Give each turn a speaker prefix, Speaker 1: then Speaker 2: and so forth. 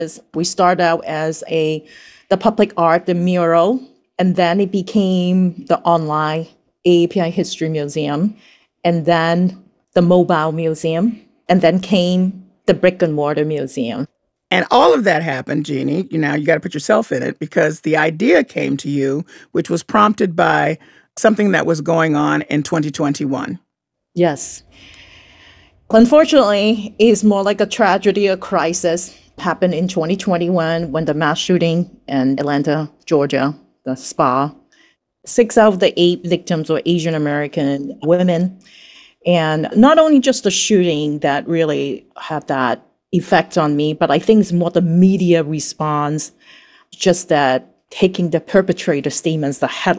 Speaker 1: We started out as the public art, the mural, and then it became the online AAPI History Museum, and then the mobile museum, and then came the brick and mortar museum.
Speaker 2: And all of that happened, Jeannie, you got to put yourself in it, because the idea came to you, which was prompted by something that was going on in 2021.
Speaker 1: Yes. Unfortunately, it's more like a tragedy or crisis. Happened in 2021 when the mass shooting in Atlanta, Georgia, the spa. 6 out of the 8 victims were Asian American women. And not only just the shooting that really had that effect on me, but I think it's more the media response, just that taking the perpetrator statements, the headline